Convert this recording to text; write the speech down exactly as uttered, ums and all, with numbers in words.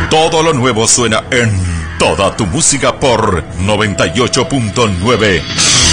Todo lo nuevo suena en Toda Tu Música por noventa y ocho punto nueve.